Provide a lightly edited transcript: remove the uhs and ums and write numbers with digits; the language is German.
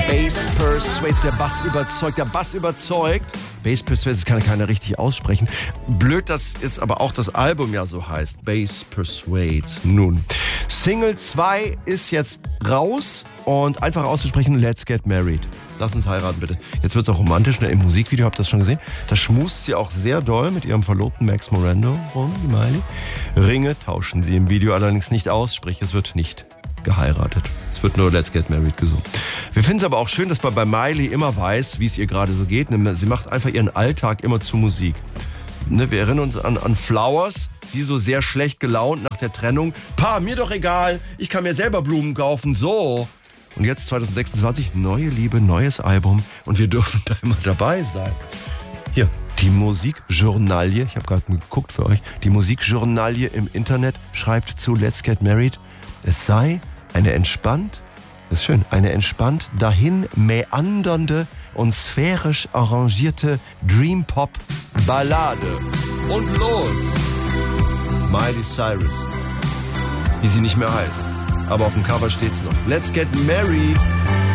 Bass Persuades, der Bass überzeugt. Bass Persuades kann keiner richtig aussprechen. Blöd, dass jetzt aber auch das Album ja so heißt. Bass Persuades. Nun, Single 2 ist jetzt raus und einfach auszusprechen, Let's Get Married. Lass uns heiraten, bitte. Jetzt wird's auch romantisch, ne? Im Musikvideo, habt ihr das schon gesehen? Da schmust sie auch sehr doll mit ihrem Verlobten Max Morando rum, die Miley. Ringe tauschen sie im Video allerdings nicht aus, sprich, es wird nicht geheiratet. Es wird nur Let's Get Married gesungen. Wir finden es aber auch schön, dass man bei Miley immer weiß, wie es ihr gerade so geht. Sie macht einfach ihren Alltag immer zu Musik. Ne, wir erinnern uns an Flowers, sie so sehr schlecht gelaunt nach der Trennung. Pa, mir doch egal, ich kann mir selber Blumen kaufen, so. Und jetzt 2026, neue Liebe, neues Album und wir dürfen da immer dabei sein. Hier, die Musikjournalie, ich habe gerade geguckt für euch, die Musikjournalie im Internet schreibt zu Let's Get Married, es sei eine entspannt dahin mäandernde und sphärisch arrangierte Dream-Pop-Ballade. Und los! Miley Cyrus, wie sie nicht mehr heißt. Aber auf dem Cover steht's noch. Let's Get Married.